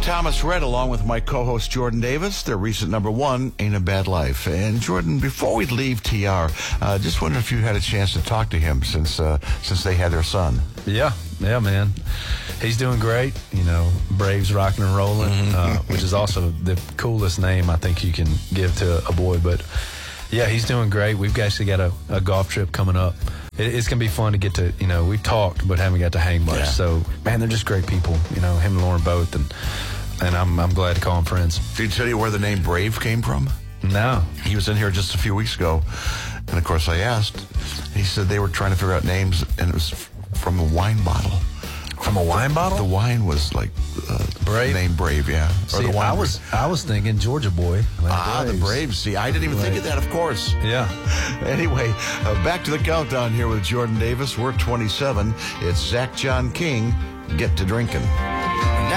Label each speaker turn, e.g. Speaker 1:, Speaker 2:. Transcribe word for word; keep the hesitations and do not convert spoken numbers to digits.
Speaker 1: Thomas Rhett, along with my co-host Jordan Davis. Their recent number one, Ain't a Bad Life. And Jordan, before we leave T R, uh, just wonder if you had a chance to talk to him since uh, since they had their son.
Speaker 2: Yeah, yeah, man. He's doing great. You know, Braves rocking and rolling, mm-hmm. uh, which is also the coolest name I think you can give to a boy. But yeah, he's doing great. We've actually got a, a golf trip coming up. It, it's going to be fun to get to, you know, we've talked but haven't got to hang much. Yeah. So, man, they're just great people. You know, him and Lauren both. And And I'm I'm glad to call them friends.
Speaker 1: Did he tell you where the name Brave came from?
Speaker 2: No.
Speaker 1: He was in here just a few weeks ago, and of course I asked. He said they were trying to figure out names, and it was f- from a wine bottle.
Speaker 2: From a wine bottle?
Speaker 1: The wine was like uh,
Speaker 2: Brave.
Speaker 1: Name Brave, yeah.
Speaker 2: See,
Speaker 1: or the wine
Speaker 2: I was I was thinking Georgia boy. Like
Speaker 1: ah,
Speaker 2: Braves.
Speaker 1: the Braves. See, I didn't even think of that. Of course.
Speaker 2: Yeah.
Speaker 1: Anyway, uh, back to the countdown here with Jordan Davis. We're twenty-seven. It's Zach John King. Get to drinking.